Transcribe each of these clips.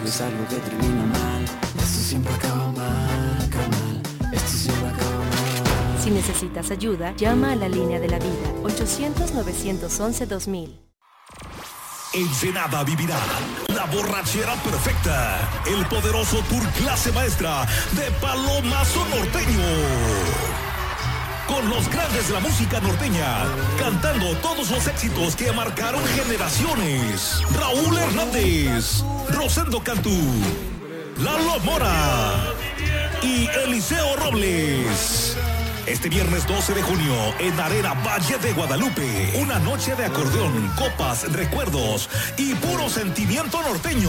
es algo que termina mal. Esto siempre acaba mal, esto siempre acaba mal. Si necesitas ayuda, llama a la línea de la vida, 800-911-2000. Ensenada vivirá la borrachera perfecta, el poderoso tour clase maestra de Palomazo Norteño. Con los grandes de la música norteña, cantando todos los éxitos que marcaron generaciones. Raúl Hernández, Rosendo Cantú, Lalo Mora y Eliseo Robles. Este viernes 12 de junio en Arena Valle de Guadalupe. Una noche de acordeón, copas, recuerdos y puro sentimiento norteño.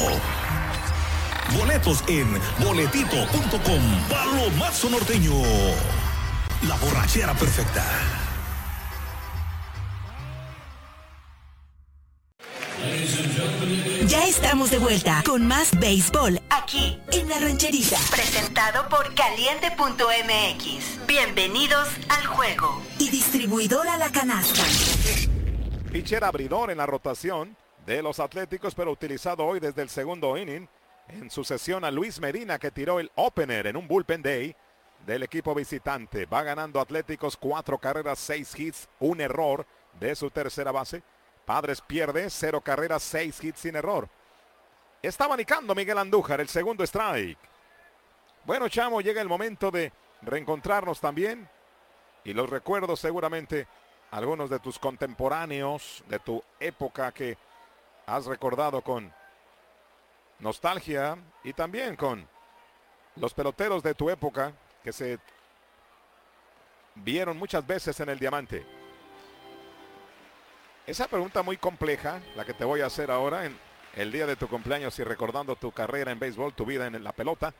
Boletos en boletito.com. Palomazo Norteño. La borrachera perfecta. Ya estamos de vuelta con más béisbol aquí en La Rancherita. Presentado por Caliente.mx. Bienvenidos al juego. Y distribuidora La Canasta. Pitcher abridor en la rotación de los Atléticos, pero utilizado hoy desde el segundo inning en sucesión a Luis Medina, que tiró el opener en un bullpen day del equipo visitante. Va ganando Atléticos 4 carreras, 6 hits, un error de su tercera base. Padres pierde 0 carreras, 6 hits sin error. Está abanicando Miguel Andújar, el segundo strike. Bueno, chamo, llega el momento de reencontrarnos también. Y los recuerdos seguramente, algunos de tus contemporáneos, de tu época que has recordado con nostalgia. Y también con los peloteros de tu época que se vieron muchas veces en el diamante. Esa pregunta muy compleja, la que te voy a hacer ahora en el día de tu cumpleaños y recordando tu carrera en béisbol, tu vida en la pelota.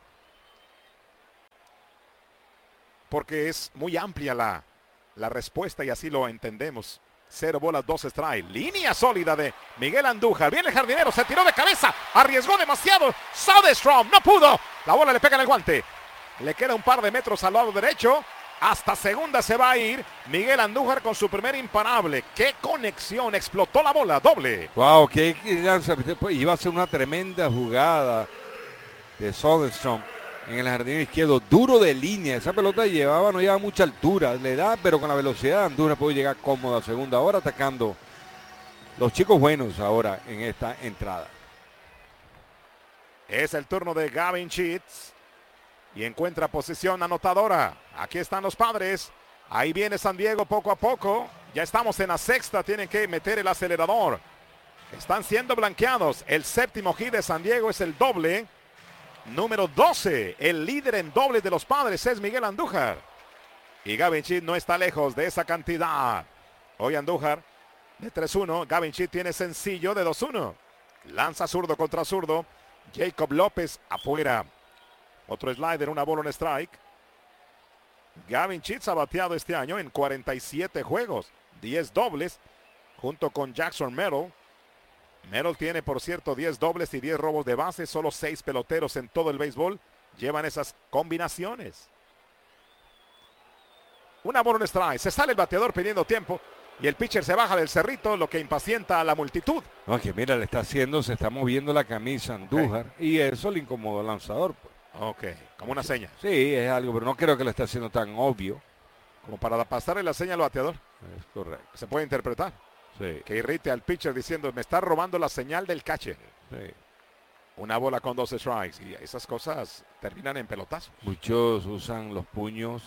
Porque es muy amplia la respuesta y así lo entendemos. 0 bolas, 2 strikes. Línea sólida de Miguel Andújar. Viene el jardinero, se tiró de cabeza, arriesgó demasiado. Soderstrom, no pudo. La bola le pega en el guante. Le queda un par de metros al lado derecho. Hasta segunda se va a ir Miguel Andújar con su primer imparable. ¡Qué conexión! Explotó la bola, doble. Wow, qué lanzamiento. Iba a ser una tremenda jugada de Soderstrom en el jardín izquierdo. Duro de línea. Esa pelota no llevaba mucha altura. Le da, pero con la velocidad de Andújar puede llegar cómodo a segunda. Ahora atacando los chicos buenos ahora en esta entrada. Es el turno de Gavin Sheets. Y encuentra posición anotadora. Aquí están los Padres. Ahí viene San Diego poco a poco. Ya estamos en la sexta. Tienen que meter el acelerador. Están siendo blanqueados. El séptimo hit de San Diego es el doble. Número 12. El líder en dobles de los Padres es Miguel Andújar. Y Gavin Sheets no está lejos de esa cantidad. Hoy Andújar de 3-1. Gavin Sheets tiene sencillo de 2-1. Lanza zurdo contra zurdo. Jacob López afuera. Otro slider, una bola, un strike. Gavin Sheets ha bateado este año en 47 juegos, 10 dobles, junto con Jackson Merrill. Merrill tiene, por cierto, 10 dobles y 10 robos de base. Solo 6 peloteros en todo el béisbol llevan esas combinaciones. Una bola, un strike. Se sale el bateador pidiendo tiempo y el pitcher se baja del cerrito, lo que impacienta a la multitud. No, que mira, le está haciendo, se está moviendo la camisa Andújar, y eso le incomodó al lanzador, pues. Ok, como una seña. Sí, es algo, pero no creo que lo esté haciendo tan obvio. Como para pasarle la seña al bateador. Es correcto. Se puede interpretar. Sí. Que irrite al pitcher diciendo, me está robando la señal del catcher. Sí. Una bola con 2 strikes. Y esas cosas terminan en pelotazos. Muchos usan los puños,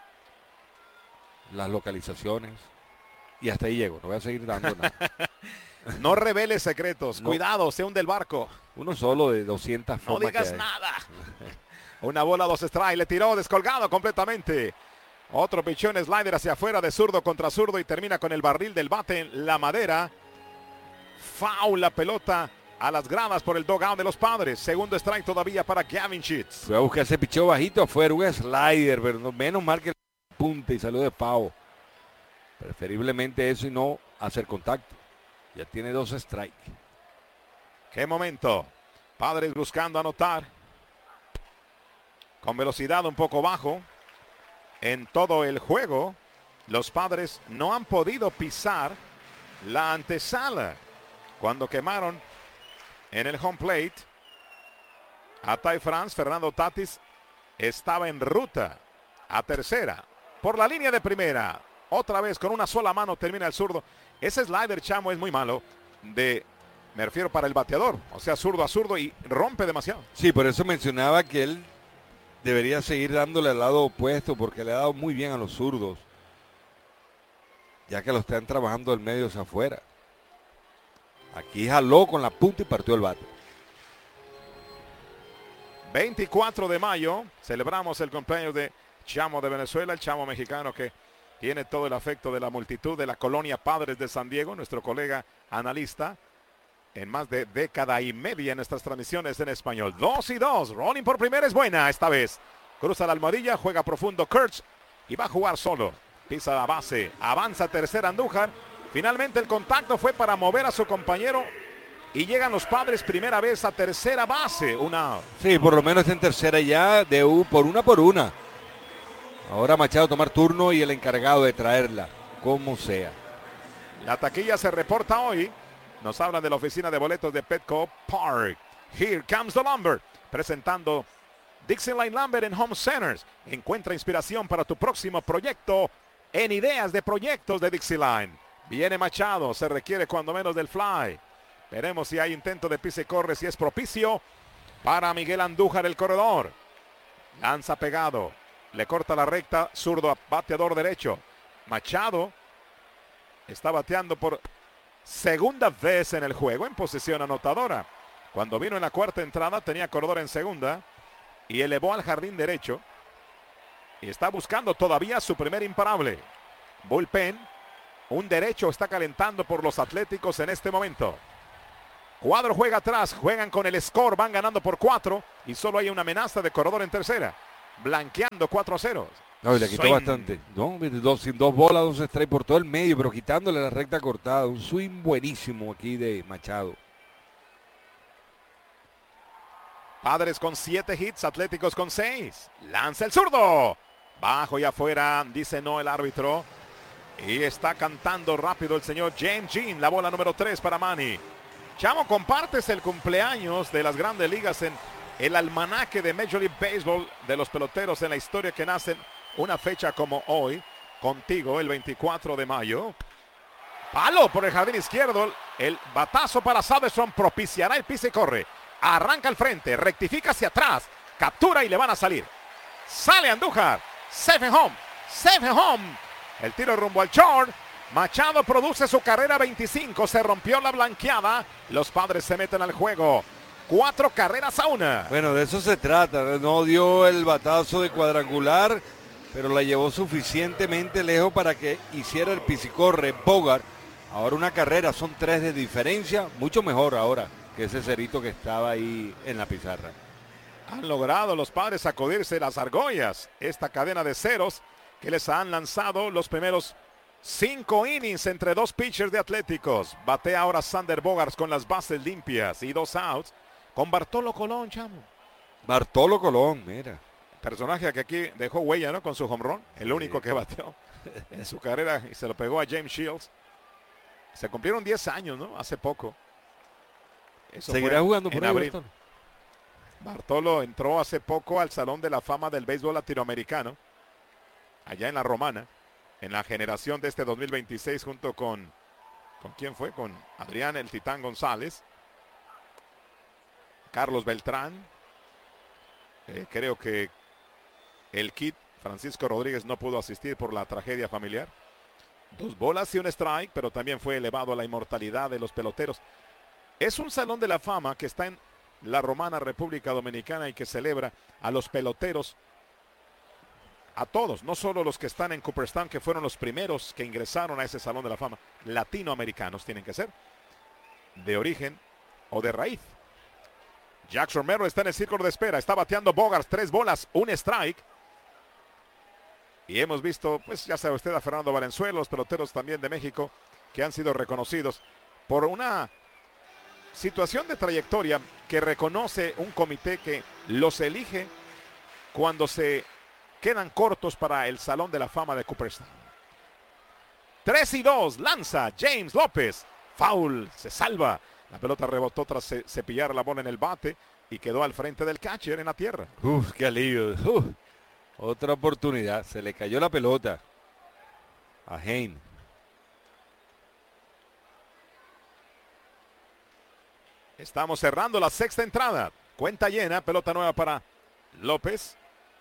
las localizaciones. Y hasta ahí llego, no voy a seguir dando nada. No revele secretos. No. Cuidado, se hunde el barco. Uno solo de 200 formas. No digas que hay. nada. Una bola, 2 strikes. Le tiró descolgado completamente. Otro pichón slider hacia afuera de zurdo contra zurdo y termina con el barril del bate en la madera. Foul la pelota a las gradas por el dugout de los Padres. Segundo strike todavía para Gavin Sheets. Fue a buscar ese picheo bajito afuera, un slider, pero no, menos mal que el punte y salió de pavo. Preferiblemente eso y no hacer contacto. Ya tiene 2 strikes. Qué momento. Padres buscando anotar. Con velocidad un poco bajo. En todo el juego, los Padres no han podido pisar la antesala. Cuando quemaron en el home plate a Ty France. Fernando Tatis estaba en ruta a tercera. Por la línea de primera. Otra vez con una sola mano termina el zurdo. Ese slider, Chamo, es muy malo. Me refiero para el bateador. O sea, zurdo a zurdo y rompe demasiado. Sí, por eso mencionaba que él debería seguir dándole al lado opuesto porque le ha dado muy bien a los zurdos. Ya que lo están trabajando del medio hacia afuera. Aquí jaló con la punta y partió el bate. 24 de mayo, celebramos el cumpleaños de Chamo de Venezuela, el Chamo mexicano que tiene todo el afecto de la multitud de la colonia Padres de San Diego, nuestro colega analista en más de década y media en nuestras transmisiones en español. 2-2, rolling por primera es buena esta vez. Cruza la almohadilla, juega profundo Kurtz y va a jugar solo. Pisa la base, avanza tercera Andújar. Finalmente el contacto fue para mover a su compañero y llegan los Padres primera vez a tercera base. Una. Sí, por lo menos está en tercera ya por una. Ahora Machado tomar turno y el encargado de traerla, como sea. La taquilla se reporta hoy. Nos hablan de la oficina de boletos de Petco Park. Here comes the lumber. Presentando Dixieline Lumber en Home Centers. Encuentra inspiración para tu próximo proyecto en ideas de proyectos de Dixieline. Viene Machado. Se requiere cuando menos del fly. Veremos si hay intento de pise y corre, si es propicio para Miguel Andújar, el corredor. Lanza pegado. Le corta la recta, zurdo, bateador derecho. Machado está bateando por segunda vez en el juego en posición anotadora. Cuando vino en la cuarta entrada tenía corredor en segunda y elevó al jardín derecho. Y está buscando todavía su primer imparable. Bullpen, un derecho está calentando por los Atléticos en este momento. Cuadro juega atrás, juegan con el score, van ganando por 4 y solo hay una amenaza de corredor en tercera. Blanqueando 4-0. No, y le quitó bastante. No, sin dos bolas, 2 strikes por todo el medio, pero quitándole la recta cortada. Un swing buenísimo aquí de Machado. Padres con 7 hits, Atléticos con 6. Lanza el zurdo. Bajo y afuera, dice no el árbitro. Y está cantando rápido el señor James Jean. La bola número 3 para Manny. Chamo, compartes el cumpleaños de las Grandes Ligas en el almanaque de Major League Baseball de los peloteros en la historia que nacen una fecha como hoy. Contigo, el 24 de mayo. Palo por el jardín izquierdo. El batazo para Soderstrom propiciará el pise y corre. Arranca al frente, rectifica hacia atrás. Captura y le van a salir. Sale Andújar. Safe and home. Safe and home. El tiro rumbo al short. Machado produce su carrera 25. Se rompió la blanqueada. Los Padres se meten al juego. 4 carreras a 1. Bueno, de eso se trata. No dio el batazo de cuadrangular, pero la llevó suficientemente lejos para que hiciera el pisicorre Bogart. Ahora una carrera, son 3 de diferencia. Mucho mejor ahora que ese cerito que estaba ahí en la pizarra. Han logrado los Padres sacudirse las argollas. Esta cadena de ceros que les han lanzado los primeros 5 innings entre 2 pitchers de Atléticos. Batea ahora Sander Bogaerts con las bases limpias y 2 outs. Con Bartolo Colón, Chamo. Bartolo Colón, mira. Personaje que aquí dejó huella, ¿no? Con su home run. El único que bateó en su carrera y se lo pegó a James Shields. Se cumplieron 10 años, ¿no? Hace poco. Eso ¿seguirá jugando por abril. Bartolo? Bartolo entró hace poco al Salón de la Fama del Béisbol Latinoamericano. Allá en la Romana. En la generación de este 2026 junto con ¿quién fue? Con Adrián el Titán González. Carlos Beltrán. Creo que el Kid Francisco Rodríguez no pudo asistir por la tragedia familiar. 2 bolas y un strike, pero también fue elevado a la inmortalidad de los peloteros. Es un Salón de la Fama que está en la Romana, República Dominicana, y que celebra a los peloteros, a todos, no solo los que están en Cooperstown, que fueron los primeros que ingresaron a ese Salón de la Fama. Latinoamericanos tienen que ser, de origen o de raíz. Jax Romero está en el círculo de espera. Está bateando Bogaerts. 3 bolas, un strike. Y hemos visto, pues ya sabe usted, a Fernando Valenzuela, los peloteros también de México, que han sido reconocidos por una situación de trayectoria que reconoce un comité que los elige cuando se quedan cortos para el Salón de la Fama de Cooperstown. 3-2, lanza James López. Foul, se salva. La pelota rebotó tras cepillar la bola en el bate. y quedó al frente del catcher en la tierra. Uf, qué alivio. Otra oportunidad. Se le cayó la pelota a Heim. Estamos cerrando la sexta entrada. Cuenta llena, pelota nueva para López.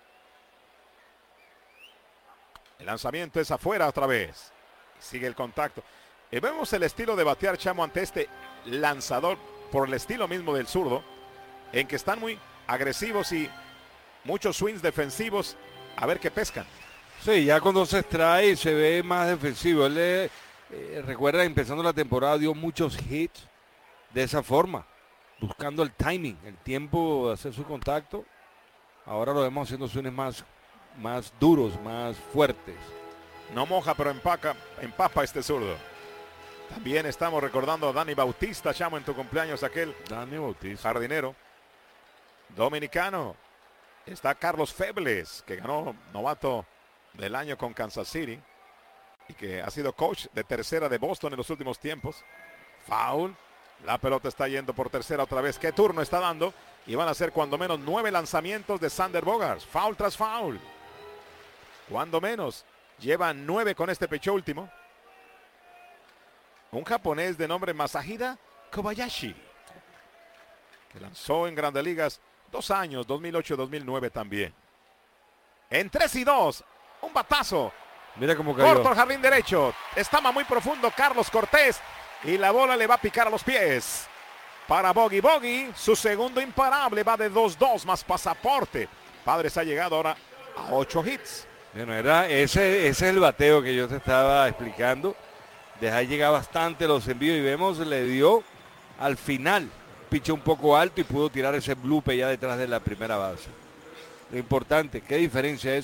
El lanzamiento es afuera otra vez. Sigue el contacto. Y vemos el estilo de batear, Chamo, ante este lanzador por el estilo mismo del zurdo, en que están muy agresivos y muchos swings defensivos. A ver qué pescan. Sí, ya cuando se extrae se ve más defensivo. Él recuerda, empezando la temporada, dio muchos hits de esa forma, buscando el timing, el tiempo de hacer su contacto. Ahora lo vemos haciendo swings más duros, más fuertes. No moja, pero empapa este zurdo. También estamos recordando a Dani Bautista, Chamo, en tu cumpleaños, aquel Dani Bautista, jardinero dominicano. Está Carlos Febles, que ganó novato del año con Kansas City y que ha sido coach de tercera de Boston en los últimos tiempos. Foul. La pelota está yendo por tercera otra vez. ¿Qué turno está dando? Y van a ser cuando menos 9 lanzamientos de Sander Bogaerts. Foul tras foul. Cuando menos. Llevan 9 con este pecho último. Un japonés de nombre Masahiro Kobayashi, que lanzó en Grandes Ligas 2 años, 2008-2009 también. En 3-2. Un batazo. Mira cómo cayó. Corto al jardín derecho. Estaba muy profundo Carlos Cortés. Y la bola le va a picar a los pies. Para Bogey Bogey, su segundo imparable va de 2-2 más pasaporte. Padres ha llegado ahora a 8 hits. Bueno, ese es el bateo que yo te estaba explicando. Deja llegar bastante los envíos y vemos, le dio al final. Pichó un poco alto y pudo tirar ese blooper ya detrás de la primera base. Lo importante, qué diferencia es